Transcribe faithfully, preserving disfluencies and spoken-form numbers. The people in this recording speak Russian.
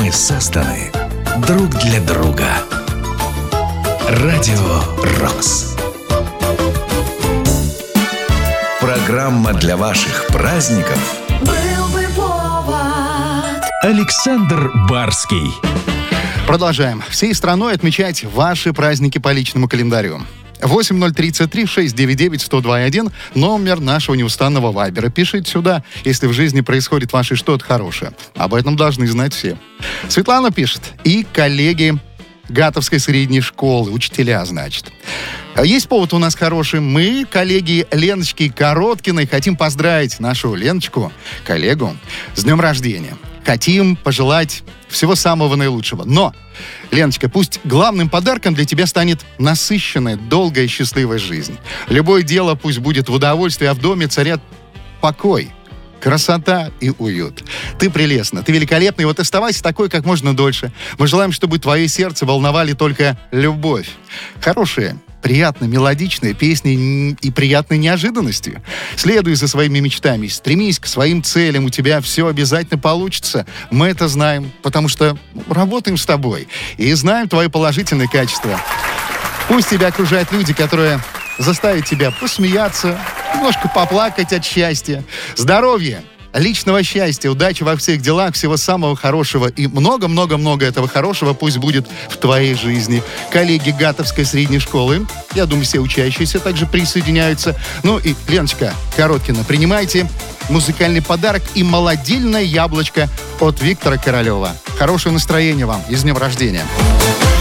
Мы созданы друг для друга. Радио «Рокс». Программа для ваших праздников. Был бы повод. Александр Барский. Продолжаем. Всей страной отмечать ваши праздники по личному календарю. восемь ноль тридцать три шестьсот девяносто девять сто два один номер нашего неустанного вайбера. Пишите сюда, если в жизни происходит ваше что-то хорошее. Об этом должны знать все. Светлана пишет. И коллеги Гатовской средней школы, учителя, значит. Есть повод у нас хороший. Мы, коллеги Леночки Короткиной, хотим поздравить нашу Леночку, коллегу, с днем рождения. Хотим пожелать всего самого наилучшего. Но, Леночка, пусть главным подарком для тебя станет насыщенная, долгая и счастливая жизнь. Любое дело пусть будет в удовольствии, а в доме царят покой, красота и уют. Ты прелестна, ты великолепна, и вот оставайся такой как можно дольше. Мы желаем, чтобы твое сердце волновали только любовь. Хорошие, приятные, мелодичные песни и приятной неожиданности. Следуй за своими мечтами, стремись к своим целям, у тебя все обязательно получится. Мы это знаем, потому что работаем с тобой и знаем твои положительные качества. Пусть тебя окружают люди, которые заставят тебя посмеяться, немножко поплакать от счастья. Здоровья, личного счастья, удачи во всех делах, всего самого хорошего и много-много-много этого хорошего пусть будет в твоей жизни. Коллеги Гатовской средней школы, я думаю, все учащиеся также присоединяются. Ну и Леночка Короткина, принимайте музыкальный подарок и молодильное яблочко от Виктора Королева. Хорошего настроения вам и с днем рождения!